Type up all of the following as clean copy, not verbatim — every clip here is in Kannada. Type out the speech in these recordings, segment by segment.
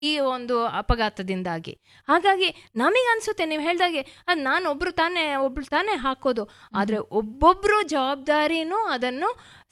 ಈ ಒಂದು ಅಪಘಾತದಿಂದಾಗಿ. ಹಾಗಾಗಿ ನಮಗನ್ಸುತ್ತೆ ನೀವು ಹೇಳ್ದಾಗೆ ನಾನು ಒಬ್ಳು ತಾನೇ ಹಾಕೋದು, ಆದ್ರೆ ಒಬ್ಬೊಬ್ರು ಜವಾಬ್ದಾರಿನೂ ಅದನ್ನು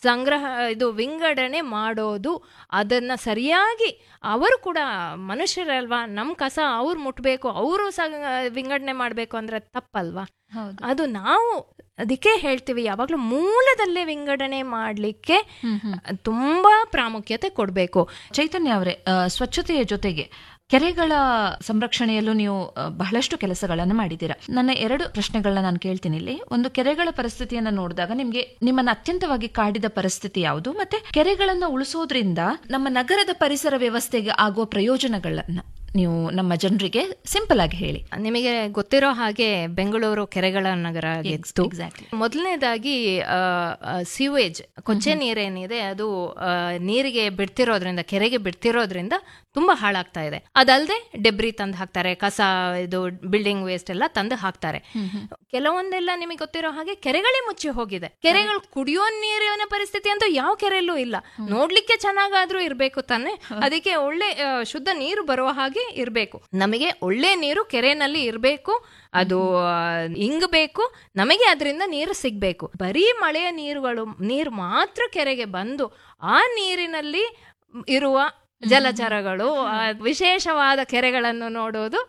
ವಿಂಗಡಣೆ ಮಾಡೋದು, ಅದನ್ನ ಸರಿಯಾಗಿ ಅವರು ಕೂಡ ಮನುಷ್ಯರಲ್ವಾ, ನಮ್ಮ ಕಸ ಅವ್ರು ಮುಟ್ಬೇಕು, ಅವರು ವಿಂಗಡಣೆ ಮಾಡ್ಬೇಕು ಅಂದ್ರೆ ತಪ್ಪಲ್ವಾ? ಅದು ನಾವು ಅದಕ್ಕೆ ಹೇಳ್ತೀವಿ ಯಾವಾಗ್ಲೂ ಮೂಲದಲ್ಲೇ ವಿಂಗಡಣೆ ಮಾಡ್ಲಿಕ್ಕೆ ತುಂಬಾ ಪ್ರಾಮುಖ್ಯತೆ ಕೊಡ್ಬೇಕು. ಚೈತನ್ಯ ಅವರೇ, ಸ್ವಚ್ಛತೆಯ ಜೊತೆಗೆ ಕೆರೆಗಳ ಸಂರಕ್ಷಣೆಯಲ್ಲೂ ನೀವು ಬಹಳಷ್ಟು ಕೆಲಸಗಳನ್ನು ಮಾಡಿದ್ದೀರಾ. ನನ್ನ 2 ಪ್ರಶ್ನೆಗಳನ್ನ ನಾನು ಕೇಳ್ತೀನಿ ಇಲ್ಲಿ. ಒಂದು, ಕೆರೆಗಳ ಪರಿಸ್ಥಿತಿಯನ್ನ ನೋಡಿದಾಗ ನಿಮ್ಮನ್ನ ಅತ್ಯಂತವಾಗಿ ಕಾಡಿದ ಪರಿಸ್ಥಿತಿ ಯಾವುದು? ಮತ್ತೆ ಕೆರೆಗಳನ್ನ ಉಳಿಸೋದ್ರಿಂದ ನಮ್ಮ ನಗರದ ಪರಿಸರ ವ್ಯವಸ್ಥೆಗೆ ಆಗುವ ಪ್ರಯೋಜನಗಳನ್ನ ನೀವು ನಮ್ಮ ಜನರಿಗೆ ಸಿಂಪಲ್ ಆಗಿ ಹೇಳಿ. ನಿಮಗೆ ಗೊತ್ತಿರೋ ಹಾಗೆ ಬೆಂಗಳೂರು ಕೆರೆಗಳ ನಗರ ಆಗಿತ್ತು. ಮೊದಲನೇದಾಗಿ ಸಿವೇಜ್, ಕೊಚ್ಚೆ ನೀರೇನಿದೆ ಅದು ನೀರಿಗೆ ಬಿಡ್ತಿರೋದ್ರಿಂದ, ಕೆರೆಗೆ ಬಿಡ್ತಿರೋದ್ರಿಂದ ತುಂಬಾ ಹಾಳಾಗ್ತಾ ಇದೆ. ಅದಲ್ಲದೆ ಡೆಬ್ರಿ ತಂದು ಹಾಕ್ತಾರೆ, ಕಸ, ಇದು ಬಿಲ್ಡಿಂಗ್ ವೇಸ್ಟ್ ಎಲ್ಲ ತಂದು ಹಾಕ್ತಾರೆ. ಕೆಲವೊಂದೆಲ್ಲ ನಿಮಗೆ ಗೊತ್ತಿರೋ ಹಾಗೆ ಕೆರೆಗಳೇ ಮುಚ್ಚಿ ಹೋಗಿದೆ. ಕೆರೆಗಳು ಕುಡಿಯೋ ನೀರಿನ ಪರಿಸ್ಥಿತಿ ಅಂತೂ ಯಾವ ಕೆರೆಯಲ್ಲೂ ಇಲ್ಲ. ನೋಡ್ಲಿಕ್ಕೆ ಚೆನ್ನಾಗಾದ್ರೂ ಇರ್ಬೇಕು ತಾನೆ, ಅದಕ್ಕೆ ಒಳ್ಳೆ ಶುದ್ಧ ನೀರು ಬರುವ ಹಾಗೆ ಇರ್ಬೇಕು. ನಮಗೆ ಒಳ್ಳೆ ನೀರು ಕೆರೆನಲ್ಲಿ ಇರ್ಬೇಕು, ಅದು ಇಂಗಬೇಕು, ನಮಗೆ ಅದರಿಂದ ನೀರು ಸಿಗ್ಬೇಕು. ಬರೀ ಮಳೆಯ ನೀರು ಮಾತ್ರ ಕೆರೆಗೆ ಬಂದು ಆ ನೀರಿನಲ್ಲಿ ಇರುವ ಜಲಚರಗಳು, ವಿಶೇಷವಾದ ಕೆರೆಗಳನ್ನು ನೋಡೋದು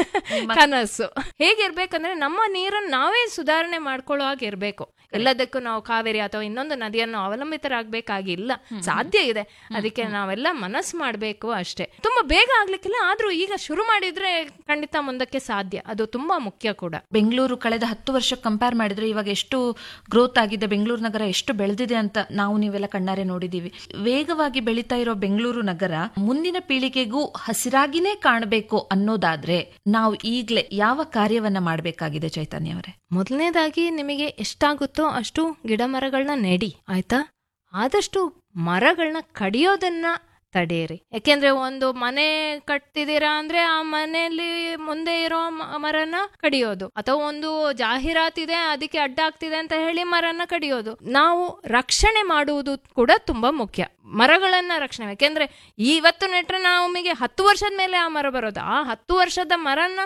ಕನಸು. ಹೇಗಿರ್ಬೇಕಂದ್ರೆ ನಮ್ಮ ನೀರನ್ನು ನಾವೇ ಸುಧಾರಣೆ ಮಾಡ್ಕೊಳ್ಳೋ ಹಾಗೆ ಇರ್ಬೇಕು. ಎಲ್ಲದಕ್ಕೂ ನಾವು ಕಾವೇರಿ ಅಥವಾ ಇನ್ನೊಂದು ನದಿಯನ್ನು ಅವಲಂಬಿತರಾಗಬೇಕಾಗಿಲ್ಲ, ಸಾಧ್ಯ ಇದೆ. ಅದಕ್ಕೆ ನಾವೆಲ್ಲ ಮನಸ್ಸು ಮಾಡಬೇಕು ಅಷ್ಟೇ. ತುಂಬಾ ಬೇಗ ಆಗ್ಲಿಕ್ಕಿಲ್ಲ, ಆದ್ರೂ ಈಗ ಶುರು ಮಾಡಿದ್ರೆ ಖಂಡಿತ ಮುಂದಕ್ಕೆ ಸಾಧ್ಯ. ಅದು ತುಂಬಾ ಮುಖ್ಯ ಕೂಡ. ಬೆಂಗಳೂರು ಕಳೆದ 10 ವರ್ಷ ಕಂಪೇರ್ ಮಾಡಿದ್ರೆ ಇವಾಗ ಎಷ್ಟು ಗ್ರೋತ್ ಆಗಿದೆ, ಬೆಂಗಳೂರು ನಗರ ಎಷ್ಟು ಬೆಳೆದಿದೆ ಅಂತ ನೀವೆಲ್ಲ ಕಣ್ಣಾರೆ ನೋಡಿದೀವಿ. ವೇಗವಾಗಿ ಬೆಳೀತಾ ಇರೋ ಬೆಂಗಳೂರು ನಗರ ಮುಂದಿನ ಪೀಳಿಗೆಗೂ ಹಸಿರಾಗಿನೇ ಕಾಣಬೇಕು ಅನ್ನೋದಾದ್ರೆ ನಾವು ಈಗ್ಲೇ ಯಾವ ಕಾರ್ಯವನ್ನ ಮಾಡಬೇಕಾಗಿದೆ ಚೈತನ್ಯ ಅವರೇ? ಮೊದಲನೇದಾಗಿ ನಿಮಗೆ ಎಷ್ಟಾಗುತ್ತೋ ಅಷ್ಟು ಗಿಡ ಮರಗಳನ್ನ ನೆಡಿ, ಆಯ್ತಾ? ಆದಷ್ಟು ಮರಗಳನ್ನ ಕಡಿಯೋದನ್ನ ತಡೆಯಿರಿ. ಯಾಕೆಂದ್ರೆ ಒಂದು ಮನೆ ಕಟ್ತಿದ್ದೀರಾ ಅಂದ್ರೆ ಆ ಮನೆಯಲ್ಲಿ ಮುಂದೆ ಇರೋ ಮರನ ಕಡಿಯೋದು, ಅಥವಾ ಒಂದು ಜಾಹೀರಾತಿದೆ ಅದಕ್ಕೆ ಅಡ್ಡ ಆಗ್ತಿದೆ ಅಂತ ಹೇಳಿ ಮರನ ಕಡಿಯೋದು. ನಾವು ರಕ್ಷಣೆ ಮಾಡುವುದು ಕೂಡ ತುಂಬಾ ಮುಖ್ಯ, ಮರಗಳನ್ನ ರಕ್ಷಣೆ. ಯಾಕೆಂದ್ರೆ ಇವತ್ತು ನೆಟ್ರೆ ನಮಗೆ 10 ವರ್ಷದ ಮೇಲೆ ಆ ಮರ ಬರೋದು, ಆ 10 ವರ್ಷದ ಮರನ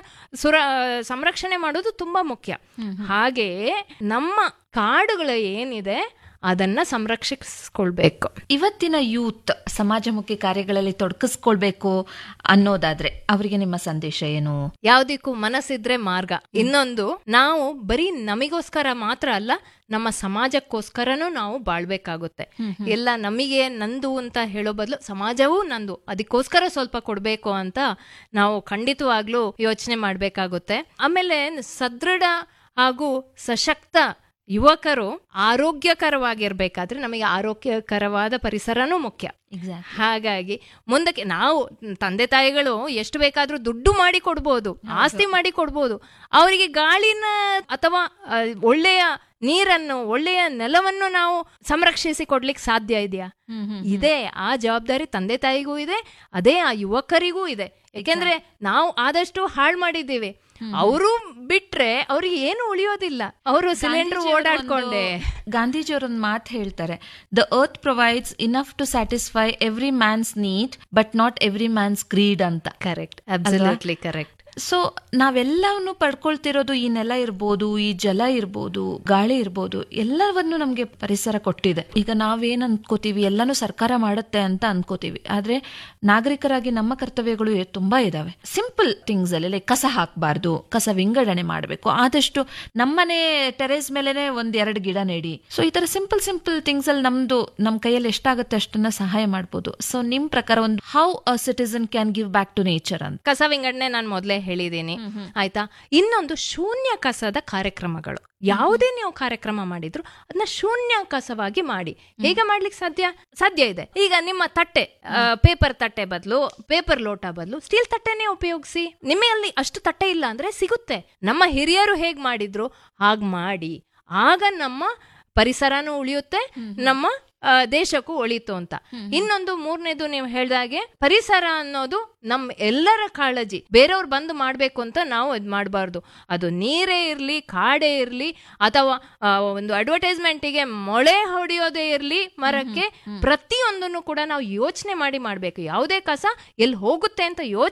ಸಂರಕ್ಷಣೆ ಮಾಡೋದು ತುಂಬಾ ಮುಖ್ಯ. ಹಾಗೆಯೇ ನಮ್ಮ ಕಾಡುಗಳು ಏನಿದೆ ಅದನ್ನ ಸಂರಕ್ಷಿಸ್ಕೊಳ್ಬೇಕು. ಇವತ್ತಿನ ಯೂತ್ ಸಮಾಜಮುಖಿ ಕಾರ್ಯಗಳಲ್ಲಿ ತೊಡಗಿಸ್ಕೊಳ್ಬೇಕು ಅನ್ನೋದಾದ್ರೆ ಅವರಿಗೆ ನಿಮ್ಮ ಸಂದೇಶ ಏನು? ಯಾವ್ದಕ್ಕೂ ಮನಸ್ಸಿದ್ರೆ ಮಾರ್ಗ. ಇನ್ನೊಂದು, ನಾವು ಬರೀ ನಮಿಗೋಸ್ಕರ ಮಾತ್ರ ಅಲ್ಲ, ನಮ್ಮ ಸಮಾಜಕ್ಕೋಸ್ಕರನೂ ನಾವು ಬಾಳ್ಬೇಕಾಗುತ್ತೆ. ಎಲ್ಲ ನಮಗೆ ನಂದು ಅಂತ ಹೇಳೋ ಬದಲು ಸಮಾಜವೂ ನಂದು, ಅದಕ್ಕೋಸ್ಕರ ಸ್ವಲ್ಪ ಕೊಡ್ಬೇಕು ಅಂತ ನಾವು ಖಂಡಿತವಾಗ್ಲೂ ಯೋಚನೆ ಮಾಡ್ಬೇಕಾಗುತ್ತೆ. ಆಮೇಲೆ ಸದೃಢ ಹಾಗೂ ಸಶಕ್ತ ಯುವಕರು ಆರೋಗ್ಯಕರವಾಗಿರ್ಬೇಕಾದ್ರೆ ನಮಗೆ ಆರೋಗ್ಯಕರವಾದ ಪರಿಸರನೂ ಮುಖ್ಯ. ಹಾಗಾಗಿ ಮುಂದಕ್ಕೆ ನಾವು ತಂದೆ ತಾಯಿಗಳು ಎಷ್ಟು ಬೇಕಾದ್ರೂ ದುಡ್ಡು ಮಾಡಿ ಕೊಡ್ಬೋದು, ಆಸ್ತಿ ಮಾಡಿ ಕೊಡ್ಬೋದು, ಅವರಿಗೆ ಗಾಳಿನ ಅಥವಾ ಒಳ್ಳೆಯ ನೀರನ್ನು, ಒಳ್ಳೆಯ ನೆಲವನ್ನು ನಾವು ಸಂರಕ್ಷಿಸಿ ಕೊಡ್ಲಿಕ್ಕೆ ಸಾಧ್ಯ ಇದೆಯಾ? ಇದೆ. ಆ ಜವಾಬ್ದಾರಿ ತಂದೆ ತಾಯಿಗೂ ಇದೆ, ಅದೇ ಆ ಯುವಕರಿಗೂ ಇದೆ. ಯಾಕೆಂದ್ರೆ ನಾವು ಆದಷ್ಟು ಹಾಳು ಮಾಡಿದ್ದೀವಿ. ಅವರು ಬಿಟ್ರೆ ಅವ್ರಿಗೆ ಏನು ಉಳಿಯೋದಿಲ್ಲ, ಅವರು ಸಿಲಿಂಡರ್ ಓಡಾಡ್ಕೊಂಡೆ. ಗಾಂಧೀಜಿಯವರೊಂದು ಮಾತು ಹೇಳ್ತಾರೆ, the earth provides enough to satisfy every mans need but not every mans greed ಅಂತ. Correct, absolutely correct. ಸೊ ನಾವೆಲ್ಲವನ್ನು ಪಡ್ಕೊಳ್ತಿರೋದು ಈ ನೆಲ ಇರ್ಬೋದು, ಈ ಜಲ ಇರ್ಬೋದು, ಗಾಳಿ ಇರ್ಬೋದು, ಎಲ್ಲವನ್ನು ನಮ್ಗೆ ಪರಿಸರ ಕೊಟ್ಟಿದೆ. ಈಗ ನಾವೇನ್ ಅನ್ಕೋತೀವಿ, ಎಲ್ಲಾನು ಸರ್ಕಾರ ಮಾಡುತ್ತೆ ಅಂತ ಅನ್ಕೋತೀವಿ. ಆದ್ರೆ ನಾಗರಿಕರಾಗಿ ನಮ್ಮ ಕರ್ತವ್ಯಗಳು ತುಂಬಾ ಇದಾವೆ. ಸಿಂಪಲ್ ಥಿಂಗ್ಸ್ ಅಲ್ಲಿ ಲೈಕ್ ಕಸ ಹಾಕಬಾರ್ದು, ಕಸ ವಿಂಗಡಣೆ ಮಾಡಬೇಕು, ಆದಷ್ಟು ನಮ್ಮನೆ ಟೆರೇಸ್ ಮೇಲೆನೆ 1-2 ಗಿಡ ನೆಡಿ. ಸೊ ಈ ತರ ಸಿಂಪಲ್ ಥಿಂಗ್ಸ್ ಅಲ್ಲಿ ನಮ್ ಕೈಯಲ್ಲಿ ಎಷ್ಟಾಗುತ್ತೆ ಅಷ್ಟನ್ನ ಸಹಾಯ ಮಾಡ್ಬೋದು. ಸೊ ನಿಮ್ ಪ್ರಕಾರ ಒಂದು how a citizen can give back to nature ಅಂತ. ಕಸ ವಿಂಗಡಣೆ ನಾನು ಮೊದಲೇ ಹೇಳಿದ್ದೀನಿ, ಆಯ್ತಾ? ಇನ್ನೊಂದು ಶೂನ್ಯ ಕಸದ ಕಾರ್ಯಕ್ರಮಗಳು. ಯಾವುದೇ ನೀವು ಕಾರ್ಯಕ್ರಮ ಮಾಡಿದ್ರು ಅದನ್ನ ಶೂನ್ಯ ಕಸವಾಗಿ ಮಾಡಿ. ಹೇಗೆ ಮಾಡ್ಲಿಕ್ಕೆ ಸಾಧ್ಯ ಇದೆ. ಈಗ ನಿಮ್ಮ ತಟ್ಟೆ, ಪೇಪರ್ ತಟ್ಟೆ ಬದಲು, ಪೇಪರ್ ಲೋಟ ಬದಲು ಸ್ಟೀಲ್ ತಟ್ಟೆನೇ ಉಪಯೋಗಿಸಿ. ನಿಮ್ಮಲ್ಲಿ ಅಷ್ಟು ತಟ್ಟೆ ಇಲ್ಲ ಅಂದ್ರೆ ಸಿಗುತ್ತೆ. ನಮ್ಮ ಹಿರಿಯರು ಹೇಗ್ ಮಾಡಿದ್ರು ಹಾಗ್ ಮಾಡಿ. ಆಗ ನಮ್ಮ ಪರಿಸರನೂ ಉಳಿಯುತ್ತೆ, ನಮ್ಮ ದೇಶಕ್ಕೂ ಒಳಿತು ಅಂತ. ಇನ್ನೊಂದು ಮೂರನೇದು ನೀವು ಹೇಳ್ದಾಗೆ ಪರಿಸರ ಅನ್ನೋದು ನಮ್ ಎಲ್ಲರ ಕಾಳಜಿ. ಬೇರೆಯವ್ರು ಬಂದು ಮಾಡ್ಬೇಕು ಅಂತ ನಾವು ಇದ್ ಮಾಡಬಾರ್ದು. ಅದು ನೀರೇ ಇರ್ಲಿ, ಕಾಡೇ ಇರ್ಲಿ, ಅಥವಾ ಒಂದು ಅಡ್ವರ್ಟೈಸ್ಮೆಂಟಿಗೆ ಮೊಳೆ ಹೊಡೆಯೋದೇ ಇರ್ಲಿ ಮರಕ್ಕೆ, ಪ್ರತಿಯೊಂದನ್ನು ಕೂಡ ನಾವು ಯೋಚನೆ ಮಾಡಿ ಮಾಡ್ಬೇಕು. ಯಾವುದೇ ಕಸ ಎಲ್ಲಿ ಹೋಗುತ್ತೆ ಅಂತ